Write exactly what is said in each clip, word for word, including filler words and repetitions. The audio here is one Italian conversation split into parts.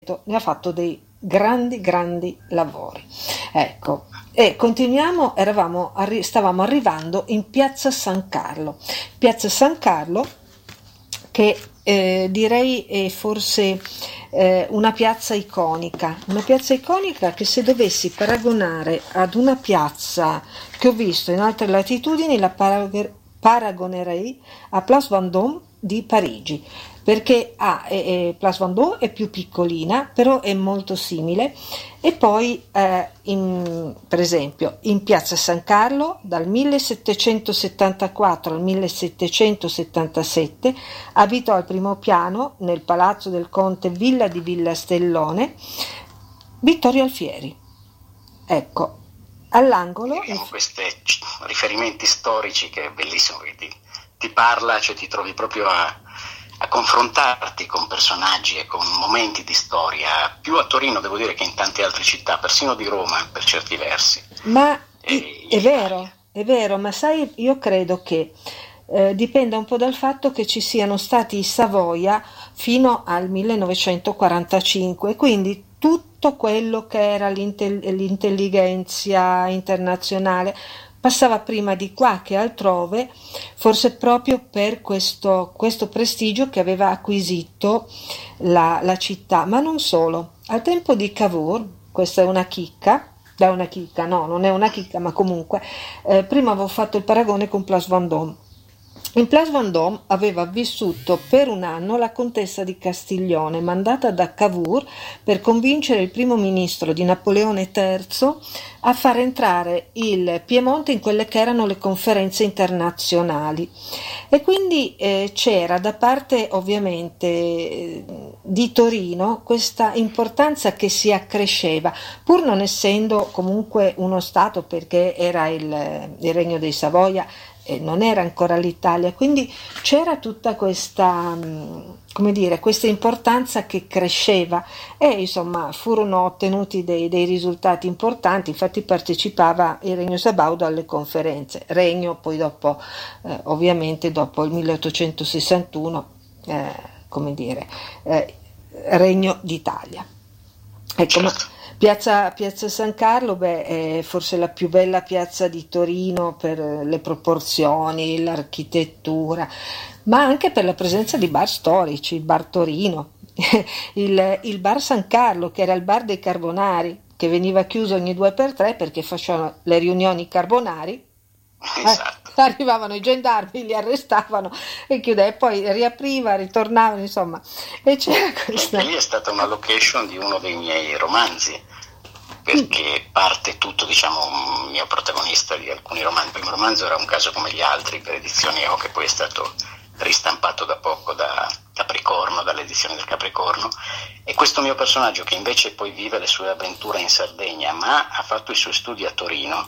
ne ha fatto dei grandi grandi lavori. Ecco, e continuiamo, eravamo, arri- stavamo arrivando in Piazza San Carlo. Piazza San Carlo che eh, direi è forse eh, una piazza iconica, una piazza iconica che se dovessi paragonare ad una piazza che ho visto in altre latitudini la parag- paragonerei a Place Vendôme di Parigi, perché ha, è, è, Place Vendôme è più piccolina, però è molto simile. E poi eh, in, per esempio in Piazza San Carlo dal millesettecentosettantaquattro al millesettecentosettantasette abitò al primo piano nel palazzo del conte Villa di Villastellone Vittorio Alfieri. Ecco, all'angolo abbiamo questi riferimenti storici che è bellissimo, che ti, ti parla, cioè ti trovi proprio a a confrontarti con personaggi e con momenti di storia, più a Torino devo dire che in tante altre città, persino di Roma per certi versi. Ma e, è vero, è vero, ma sai, io credo che eh, dipenda un po' dal fatto che ci siano stati i Savoia fino al millenovecentoquarantacinque, quindi tutto quello che era l'intelligenza internazionale passava prima di qua che altrove, forse proprio per questo, questo prestigio che aveva acquisito la, la città, ma non solo. Al tempo di Cavour, questa è una chicca, da una chicca, no, non è una chicca, ma comunque, eh, prima avevo fatto il paragone con Place Vendôme. In Place Vendôme aveva vissuto per un anno la contessa di Castiglione, mandata da Cavour per convincere il primo ministro di Napoleone terzo a far entrare il Piemonte in quelle che erano le conferenze internazionali. E quindi eh, c'era da parte ovviamente eh, di Torino questa importanza che si accresceva, pur non essendo comunque uno Stato, perché era il, il Regno dei Savoia, e non era ancora l'Italia, quindi c'era tutta questa, come dire, questa importanza che cresceva e insomma furono ottenuti dei, dei risultati importanti. Infatti partecipava il Regno Sabaudo alle conferenze, Regno poi dopo eh, ovviamente dopo il milleottocentosessantuno eh, come dire eh, Regno d'Italia. Ecco, ma Piazza, Piazza San Carlo, beh, è forse la più bella piazza di Torino per le proporzioni, l'architettura, ma anche per la presenza di bar storici, il bar Torino, il, il bar San Carlo, che era il bar dei Carbonari, che veniva chiuso ogni due per tre perché facevano le riunioni Carbonari. Esatto. Eh, arrivavano i gendarmi, li arrestavano e chiudeva, e poi riapriva, ritornavano, insomma. E c'era questa... Anche lì è stata una location di uno dei miei romanzi, perché parte tutto, diciamo, un mio protagonista di alcuni romanzi. Il primo romanzo era Un caso come gli altri, per edizioni E O, che poi è stato ristampato da poco da Capricorno, dalle edizioni del Capricorno, e questo mio personaggio che invece poi vive le sue avventure in Sardegna, ma ha fatto i suoi studi a Torino,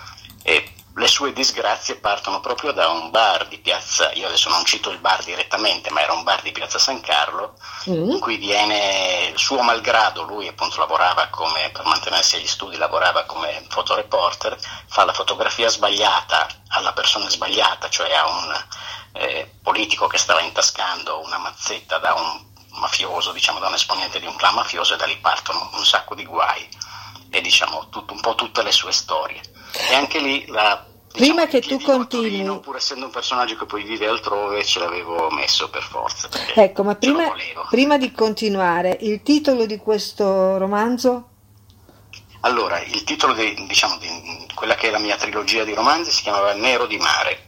e le sue disgrazie partono proprio da un bar di piazza, io adesso non cito il bar direttamente, ma era un bar di piazza San Carlo, mm. in cui viene, suo malgrado, lui appunto lavorava come, per mantenersi agli studi, lavorava come fotoreporter, fa la fotografia sbagliata alla persona sbagliata, cioè a un eh, politico che stava intascando una mazzetta da un mafioso, diciamo da un esponente di un clan mafioso, e da lì partono un sacco di guai e diciamo tutto, un po' tutte le sue storie. E anche lì la, diciamo, prima che tu continui, Torino, pur essendo un personaggio che poi vive altrove, ce l'avevo messo per forza. Ecco, ma prima, prima di continuare, il titolo di questo romanzo? Allora, il titolo di, diciamo, di quella che è la mia trilogia di romanzi si chiamava Nero di mare,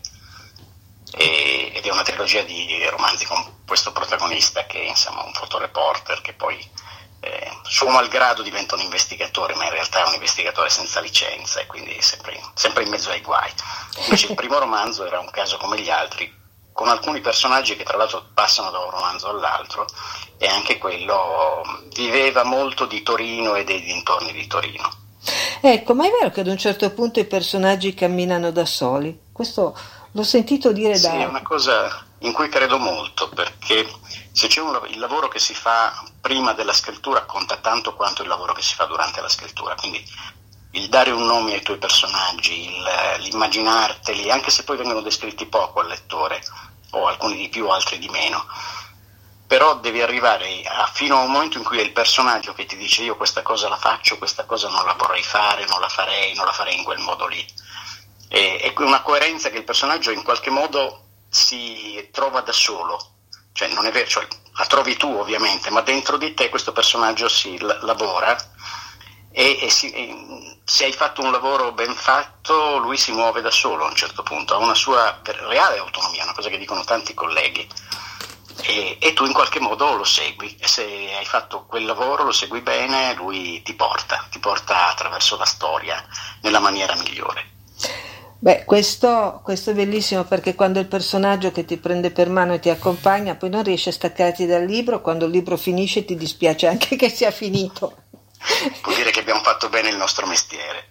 e, ed è una trilogia di romanzi con questo protagonista che è insomma un fotoreporter che poi Eh, suo malgrado diventa un investigatore, ma in realtà è un investigatore senza licenza e quindi sempre, sempre in mezzo ai guai. Invece il primo romanzo era Un caso come gli altri, con alcuni personaggi che tra l'altro passano da un romanzo all'altro, e anche quello viveva molto di Torino e dei dintorni di Torino. Ecco, ma è vero che ad un certo punto i personaggi camminano da soli? Questo l'ho sentito dire sì, da... Sì, è una cosa in cui credo molto, perché se c'è un, il lavoro che si fa prima della scrittura conta tanto quanto il lavoro che si fa durante la scrittura, quindi il dare un nome ai tuoi personaggi, il, l'immaginarteli, anche se poi vengono descritti poco al lettore, o alcuni di più, altri di meno, però devi arrivare a, fino a un momento in cui è il personaggio che ti dice io questa cosa la faccio, questa cosa non la vorrei fare, non la farei, non la farei in quel modo lì. E, è una coerenza che il personaggio in qualche modo si trova da solo, cioè non è vero, cioè, la trovi tu ovviamente, ma dentro di te questo personaggio si l- lavora e, e, si, e se hai fatto un lavoro ben fatto lui si muove da solo a un certo punto, ha una sua reale autonomia, una cosa che dicono tanti colleghi. E, e tu in qualche modo lo segui, e se hai fatto quel lavoro lo segui bene, lui ti porta, ti porta attraverso la storia nella maniera migliore. Beh, questo, questo è bellissimo, perché quando il personaggio che ti prende per mano e ti accompagna poi non riesce a staccarti dal libro, quando il libro finisce ti dispiace anche che sia finito. Vuol dire che abbiamo fatto bene il nostro mestiere.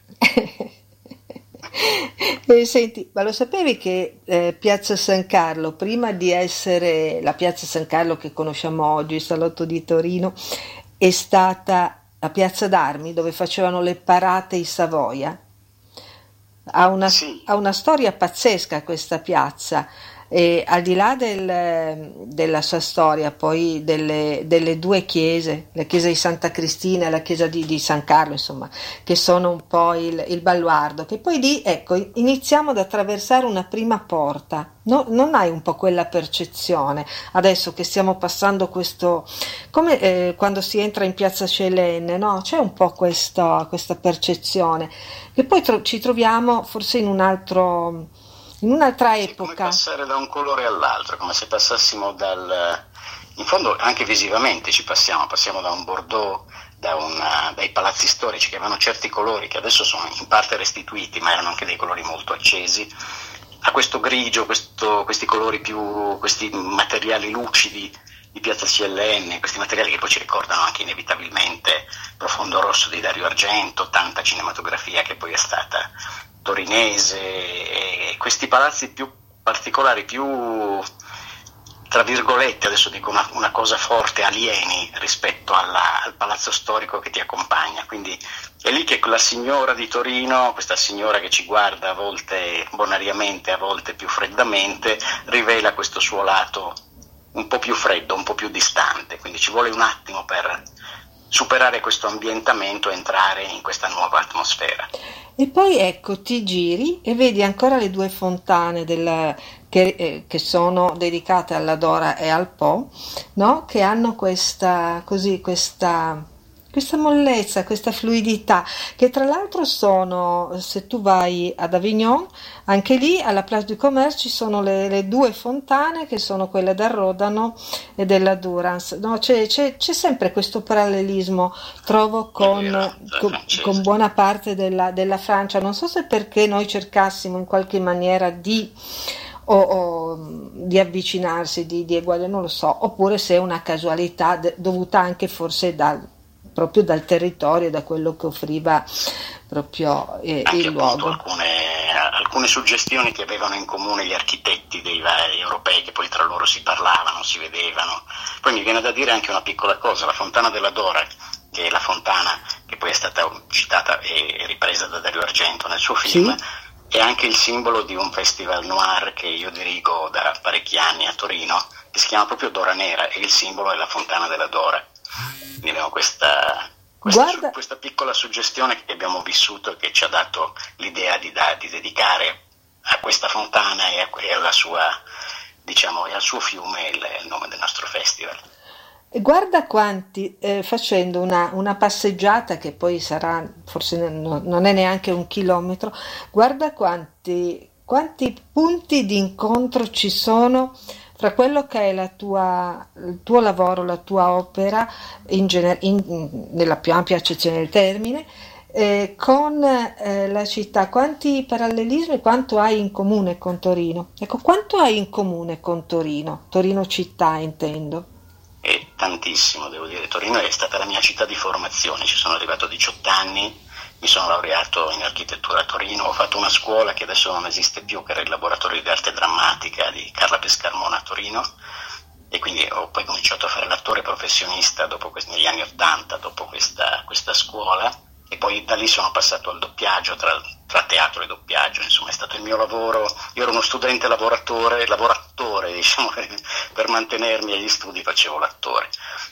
Eh, senti, ma lo sapevi che eh, Piazza San Carlo, prima di essere la Piazza San Carlo che conosciamo oggi, il Salotto di Torino, è stata la Piazza d'Armi dove facevano le parate i Savoia? Ha una, Sì. ha una storia pazzesca questa piazza. E al di là del- della sua storia, poi delle, delle due chiese, la chiesa di Santa Cristina e la chiesa di, di San Carlo, insomma, che sono un po' il, il baluardo, che poi lì, ecco, iniziamo ad attraversare una prima porta. No- non hai un po' quella percezione, adesso che stiamo passando questo, come eh, quando si entra in Piazza Scellene, no? C'è un po' questa, questa percezione, che poi tro- ci troviamo forse in un altro in un'altra Sì, come epoca. passare da un colore all'altro, come se passassimo dal... In fondo anche visivamente ci passiamo, passiamo da un Bordeaux, da una, dai palazzi storici che avevano certi colori che adesso sono in parte restituiti, ma erano anche dei colori molto accesi, a questo grigio, questo, questi colori più, questi materiali lucidi di Piazza C L N, questi materiali che poi ci ricordano anche inevitabilmente Profondo Rosso di Dario Argento, tanta cinematografia che poi è stata torinese, e questi palazzi più particolari, più tra virgolette, adesso dico una, una cosa forte, alieni rispetto alla, al palazzo storico che ti accompagna. Quindi è lì che la signora di Torino, questa signora che ci guarda a volte bonariamente, a volte più freddamente, rivela questo suo lato un po' più freddo, un po' più distante, quindi ci vuole un attimo per superare questo ambientamento e entrare in questa nuova atmosfera. E poi ecco, ti giri e vedi ancora le due fontane del- che, eh, che sono dedicate alla Dora e al Po, no? Che hanno questa, così, questa, questa mollezza, questa fluidità, che tra l'altro sono, se tu vai ad Avignon, anche lì alla Place du Commerce ci sono le, le due fontane che sono quelle del Rodano e della Durance, no? C'è, c'è- c'è sempre questo parallelismo, trovo, È vero, con, cioè, con- con francese. buona parte della, della Francia. Non so se perché noi cercassimo in qualche maniera di, o, o, di avvicinarsi, di, di eguagliare, non lo so, oppure se è una casualità de- dovuta anche forse dal, proprio dal territorio, da quello che offriva proprio eh, Anche il appunto luogo. alcune, alcune suggestioni che avevano in comune gli architetti dei vari europei, che poi tra loro si parlavano, si vedevano. Poi mi viene da dire anche una piccola cosa: la Fontana della Dora, che è la fontana che poi è stata citata e ripresa da Dario Argento nel suo film, Sì? è anche il simbolo di un festival noir che io dirigo da parecchi anni a Torino, che si chiama proprio Dora Nera, e il simbolo è la Fontana della Dora. Quindi abbiamo questa, questa, Guarda, questa piccola suggestione che abbiamo vissuto e che ci ha dato l'idea di, da, di dedicare a questa fontana e, a, e alla sua, diciamo, e al suo fiume il, il nome del nostro festival. guarda quanti, eh, facendo una, una passeggiata che poi sarà, forse no- non è neanche un chilometro, guarda quanti, quanti punti di incontro ci sono fra quello che è la tua, il tuo lavoro, la tua opera, in gener- in- nella più ampia accezione del termine, eh, con eh, la città. Quanti parallelismi, quanto hai in comune con Torino? Ecco, quanto hai in comune con Torino? Torino città, intendo. E tantissimo, devo dire. Torino è stata la mia città di formazione, ci sono arrivato a diciotto anni, mi sono laureato in architettura a Torino, ho fatto una scuola che adesso non esiste più, che era il laboratorio di arte drammatica di Carla Pescarmona a Torino, e quindi ho poi cominciato a fare l'attore professionista dopo, negli anni ottanta, dopo questa, questa scuola, e poi da lì sono passato al doppiaggio tra, tra teatro e doppiaggio, insomma è stato il mio lavoro. Io ero uno studente lavoratore, lavoratore diciamo, per mantenermi agli studi facevo l'attore.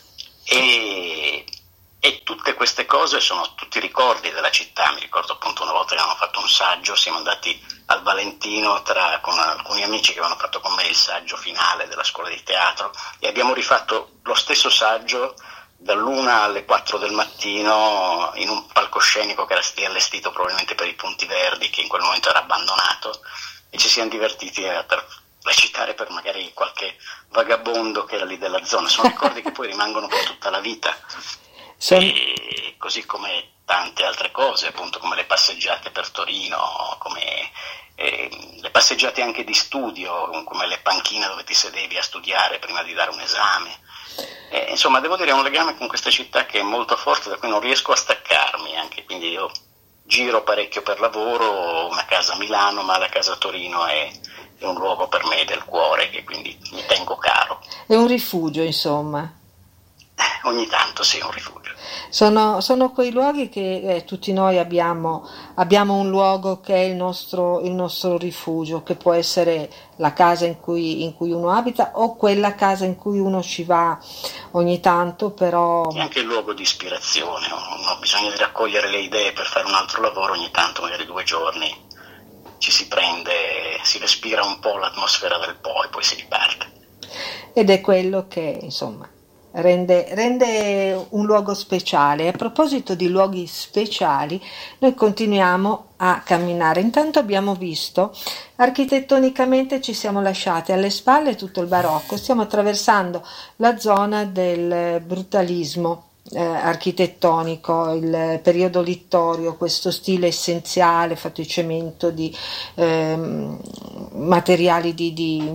E, e tutte queste cose sono tutti ricordi della città. Mi ricordo appunto una volta che avevamo fatto un saggio, siamo andati al Valentino tra, con alcuni amici che avevano fatto con me il saggio finale della scuola di teatro, e abbiamo rifatto lo stesso saggio dall'una alle quattro del mattino in un palcoscenico che era stato allestito probabilmente per i Punti Verdi, che in quel momento era abbandonato, e ci siamo divertiti a per recitare per magari qualche vagabondo che era lì della zona. Sono ricordi che poi rimangono per tutta la vita. Sì. E così come tante altre cose, appunto come le passeggiate per Torino, come eh, le passeggiate anche di studio, come le panchine dove ti sedevi a studiare prima di dare un esame. Eh, insomma, devo dire, è un legame con questa città che è molto forte, da cui non riesco a staccarmi, anche quindi io giro parecchio per lavoro, ho una casa a Milano, ma la casa a Torino è, è un luogo per me del cuore, che quindi mi tengo caro. È un rifugio, insomma. Eh, ogni tanto sì, è un rifugio. Sono, sono quei luoghi che eh, tutti noi abbiamo, abbiamo un luogo che è il nostro, il nostro rifugio, che può essere la casa in cui, in cui uno abita o quella casa in cui uno ci va ogni tanto, però... È anche il luogo di ispirazione, uno ha bisogno di raccogliere le idee per fare un altro lavoro, ogni tanto, magari due giorni, ci si prende, si respira un po' l'atmosfera del Po e poi si riparte. Ed è quello che, insomma... Rende, rende un luogo speciale. A proposito di luoghi speciali, noi continuiamo a camminare. Intanto abbiamo visto, architettonicamente ci siamo lasciati alle spalle tutto il barocco, stiamo attraversando la zona del brutalismo eh, architettonico, il periodo littorio, questo stile essenziale fatto di cemento, di eh, materiali di, di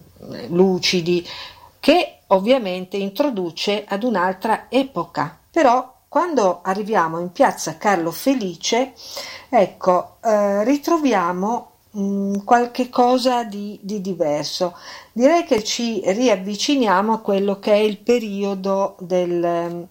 lucidi, che ovviamente introduce ad un'altra epoca. Però quando arriviamo in piazza Carlo Felice, ecco, eh, ritroviamo mh, qualche cosa di, di diverso. Direi che ci riavviciniamo a quello che è il periodo del,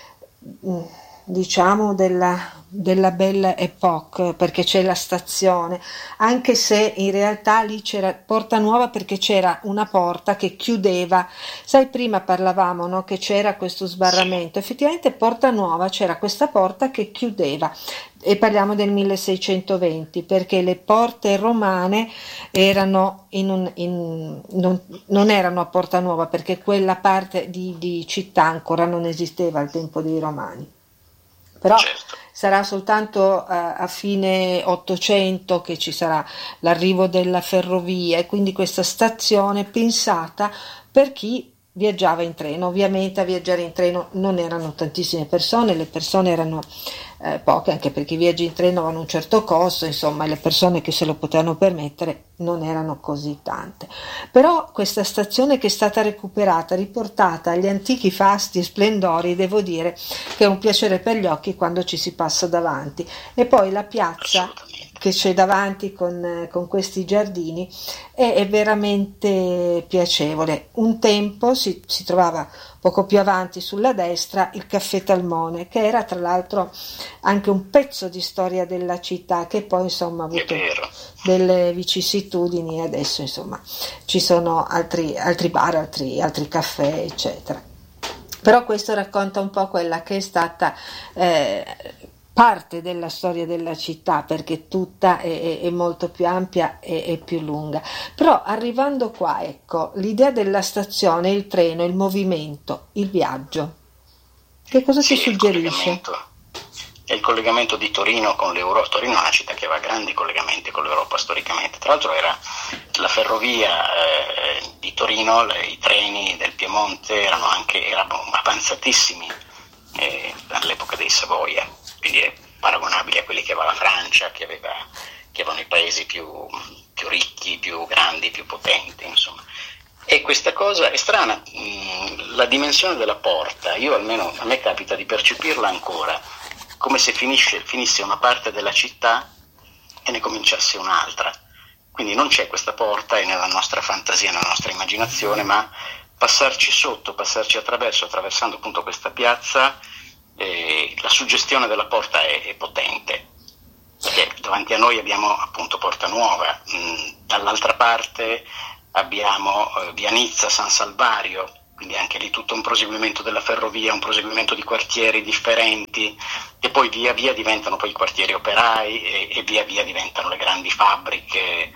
mh, diciamo, della, della Belle Époque, perché c'è la stazione, anche se in realtà lì c'era Porta Nuova, perché c'era una porta che chiudeva. Sai, prima parlavamo, no, che c'era questo sbarramento, effettivamente Porta Nuova c'era questa porta che chiudeva, e parliamo del milleseicentoventi, perché le porte romane erano in un, in, non, non erano a Porta Nuova, perché quella parte di, di città ancora non esisteva al tempo dei Romani. Però certo, sarà soltanto a, a fine Ottocento che ci sarà l'arrivo della ferrovia, e quindi questa stazione pensata per chi viaggiava in treno. Ovviamente a viaggiare in treno non erano tantissime persone, le persone erano eh, poche, anche perché i viaggi in treno avevano un certo costo, insomma, le persone che se lo potevano permettere non erano così tante. Però questa stazione, che è stata recuperata, riportata agli antichi fasti e splendori, devo dire che è un piacere per gli occhi quando ci si passa davanti. E poi la piazza che c'è davanti con, con questi giardini è, è veramente piacevole. Un tempo si, si trovava poco più avanti sulla destra il Caffè Talmone, che era tra l'altro anche un pezzo di storia della città, che poi insomma ha avuto delle vicissitudini, e adesso insomma ci sono altri, altri bar, altri, altri caffè, eccetera. Però questo racconta un po' quella che è stata eh, parte della storia della città, perché tutta è, è molto più ampia e, e più lunga. Però arrivando qua, ecco, l'idea della stazione, il treno, il movimento, il viaggio, che cosa sì, ti suggerisce? È il collegamento di Torino con l'Europa. Torino è una città che aveva grandi collegamenti con l'Europa storicamente. Tra l'altro era la ferrovia eh, di Torino, le, i treni del Piemonte erano anche erano avanzatissimi eh, all'epoca dei Savoia, quindi è paragonabile a quelli che aveva la Francia, che, aveva, che avevano i paesi più, più ricchi, più grandi, più potenti, insomma. E questa cosa è strana, mh, la dimensione della porta, io almeno, a me capita di percepirla ancora come se finisce, finisse una parte della città e ne cominciasse un'altra. Quindi non c'è questa porta, è nella nostra fantasia, nella nostra immaginazione, ma passarci sotto, passarci attraverso, attraversando appunto questa piazza, eh, la suggestione della porta è, è potente, perché davanti a noi abbiamo appunto Porta Nuova, mh, dall'altra parte abbiamo eh, via Nizza, San Salvario, quindi anche lì tutto un proseguimento della ferrovia, un proseguimento di quartieri differenti, e poi via via diventano poi i quartieri operai e, e via via diventano le grandi fabbriche,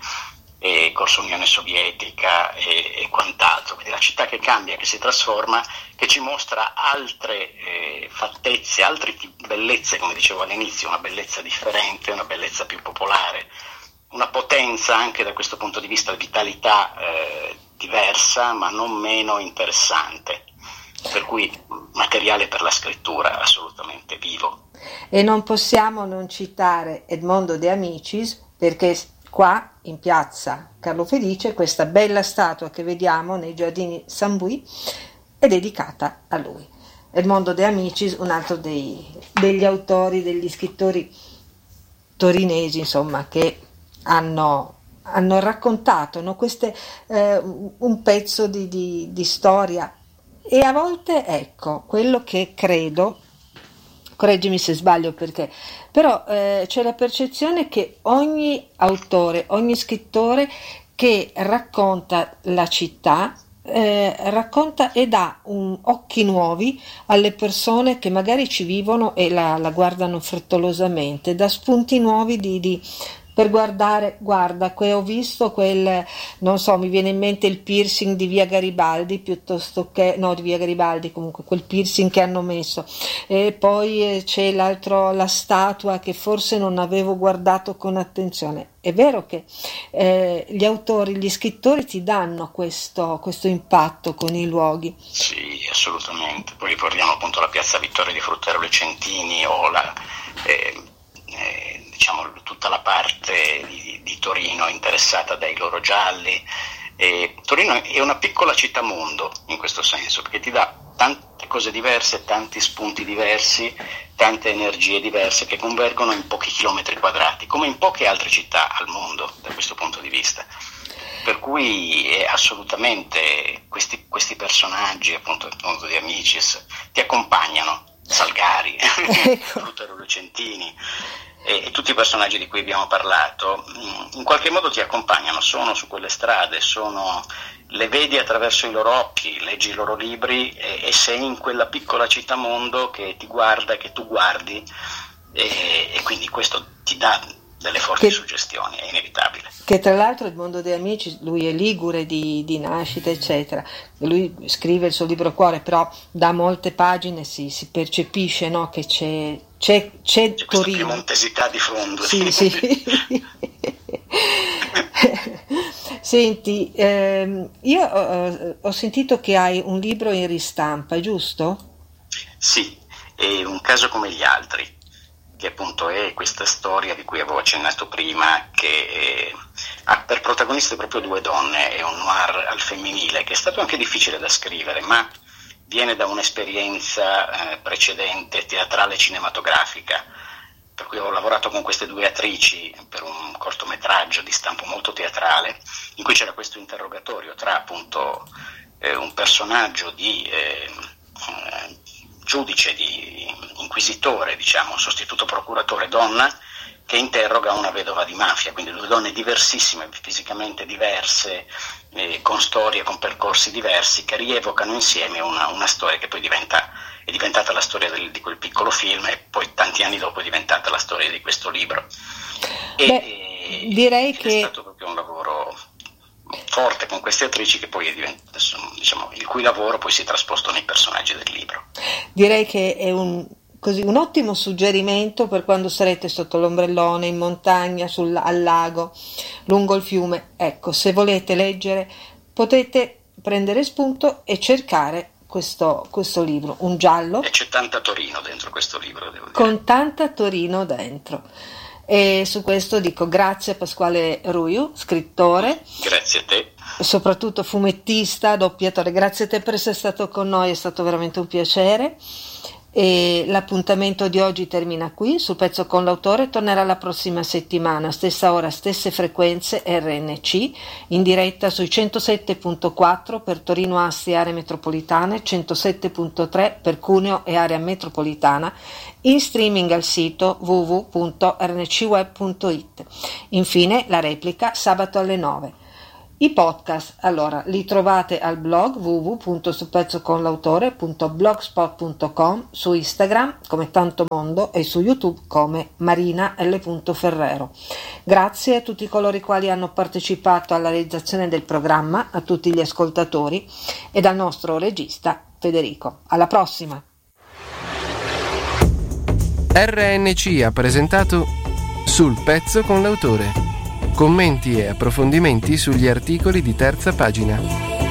e Corso Unione Sovietica e, e quant'altro. Quindi la città che cambia, che si trasforma, che ci mostra altre eh, fattezze, altre bellezze, come dicevo all'inizio, una bellezza differente, una bellezza più popolare, una potenza anche da questo punto di vista, vitalità eh, diversa ma non meno interessante, per cui materiale per la scrittura assolutamente vivo. E non possiamo non citare Edmondo De Amicis, perché qua in piazza Carlo Felice questa bella statua che vediamo nei giardini Sambuì è dedicata a lui. Edmondo De Amicis, un altro dei, degli autori, degli scrittori torinesi, insomma, che hanno hanno raccontato, no, queste, eh, un pezzo di, di, di storia, e a volte, ecco, quello che credo, correggimi se sbaglio, perché però eh, c'è la percezione che ogni autore, ogni scrittore che racconta la città eh, racconta e dà un, occhi nuovi alle persone che magari ci vivono e la, la guardano frettolosamente, dà spunti nuovi di, di per guardare, guarda, que ho visto quel, non so, mi viene in mente il piercing di via Garibaldi, piuttosto che, no, di via Garibaldi comunque, quel piercing che hanno messo, e poi c'è l'altro, la statua che forse non avevo guardato con attenzione. È vero che eh, gli autori, gli scrittori ti danno questo, questo impatto con i luoghi. Sì, assolutamente. Poi ricordiamo appunto la piazza Vittorio di Frutterolo e Centini, o la... Eh, eh, diciamo tutta la parte di, di Torino interessata dai loro gialli. E Torino è una piccola città mondo in questo senso, perché ti dà tante cose diverse, tanti spunti diversi, tante energie diverse che convergono in pochi chilometri quadrati, come in poche altre città al mondo da questo punto di vista. Per cui è assolutamente questi, questi personaggi, appunto appunto di Amicis, ti accompagnano. Salgari, Frutterolo e Centini e, e tutti i personaggi di cui abbiamo parlato in qualche modo ti accompagnano, sono su quelle strade, sono, le vedi attraverso i loro occhi, leggi i loro libri e, e sei in quella piccola città mondo che ti guarda, che tu guardi, e, e quindi questo ti dà delle forti che, suggestioni, è inevitabile. Che tra l'altro Edmondo De Amicis, lui è ligure di, di nascita eccetera, lui scrive il suo libro Cuore, però da molte pagine si, si percepisce, no, che c'è, c'è, c'è, c'è questa piemontesità di fondo. Sì, sì. Senti, ehm, io ho, ho sentito che hai un libro in ristampa, giusto? Sì, è Un caso come gli altri, che appunto è questa storia di cui avevo accennato prima, che eh, ha per protagoniste proprio due donne, è un noir al femminile che è stato anche difficile da scrivere, ma viene da un'esperienza eh, precedente teatrale cinematografica, per cui ho lavorato con queste due attrici per un cortometraggio di stampo molto teatrale, in cui c'era questo interrogatorio tra appunto eh, un personaggio di eh, eh, giudice, di inquisitore, diciamo, sostituto procuratore donna, che interroga una vedova di mafia, quindi due donne diversissime, fisicamente diverse, eh, con storie, con percorsi diversi, che rievocano insieme una, una storia che poi diventa, è diventata la storia del, di quel piccolo film, e poi tanti anni dopo è diventata la storia di questo libro. E, Beh, direi è che è stato proprio un lavoro forte con queste attrici, che poi è diventato, diciamo, il cui lavoro poi si è trasposto nei personaggi del libro. Direi che è un, così, un ottimo suggerimento per quando sarete sotto l'ombrellone, in montagna, sul, al lago, lungo il fiume. Ecco, se volete leggere potete prendere spunto e cercare questo, questo libro, un giallo. E c'è tanta Torino dentro questo libro, devo dire. Con tanta Torino dentro. E su questo dico grazie a Pasquale Ruiu, scrittore. Grazie a te. Soprattutto fumettista, doppiatore. Grazie a te per essere stato con noi, è stato veramente un piacere. E l'appuntamento di oggi termina qui. Sul Pezzo con l'Autore tornerà la prossima settimana, stessa ora, stesse frequenze, R N C, in diretta sui centosette virgola quattro per Torino, Asti e aree metropolitane, centosette virgola tre per Cuneo e area metropolitana, in streaming al sito w w w punto r n c web punto i t. Infine la replica sabato alle nove. I podcast, allora, li trovate al blog w w w punto sulpezzoconlautore punto blogspot punto com, su Instagram come Tanto Mondo e su YouTube come Marina L. Ferrero. Grazie a tutti coloro i quali hanno partecipato alla realizzazione del programma, a tutti gli ascoltatori e al nostro regista Federico. Alla prossima! R N C ha presentato Sul Pezzo con l'Autore. Commenti e approfondimenti sugli articoli di terza pagina.